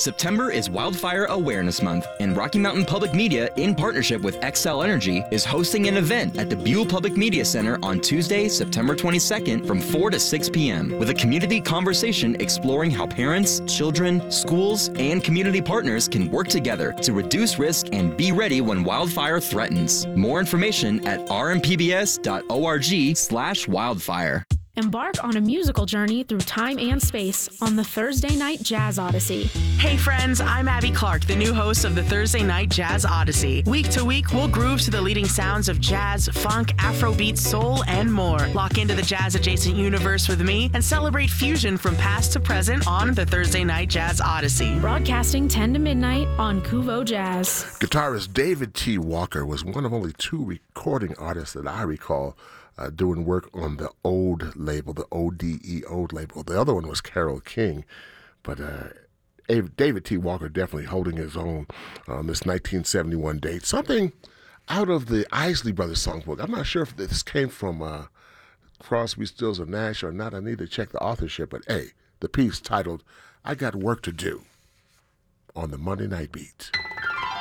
September is Wildfire Awareness Month, and Rocky Mountain Public Media, in partnership with Xcel Energy, is hosting an event at the Buell Public Media Center on Tuesday, September 22nd from 4 to 6 p.m. with a community conversation exploring how parents, children, schools, and community partners can work together to reduce risk and be ready when wildfire threatens. More information at rmpbs.org/wildfire. Embark on a musical journey through time and space on the Thursday Night Jazz Odyssey. Hey friends, I'm Abby Clark, the new host of the Thursday Night Jazz Odyssey. Week to week, we'll groove to the leading sounds of jazz, funk, Afrobeat, soul, and more. Lock into the jazz-adjacent universe with me and celebrate fusion from past to present on the Thursday Night Jazz Odyssey. Broadcasting 10 to midnight on Kuvo Jazz. Guitarist David T. Walker was one of only 2 recording artists that I recall doing work on the Ode label, the ODE Ode label. The other one was Carole King, but David T. Walker definitely holding his own on this 1971 date. Something out of the Isley Brothers songbook. I'm not sure if this came from Crosby, Stills, or Nash or not. I need to check the authorship, but hey, the piece titled, "I Got Work to Do" on the Monday Night Beat.